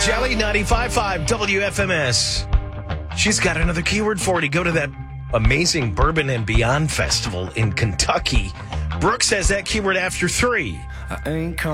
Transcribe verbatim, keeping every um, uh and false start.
Jelly ninety-five point five W F M S. She's got another keyword for you to go to that amazing Bourbon and Beyond Festival in Kentucky. Brooks has that keyword after three. I ain't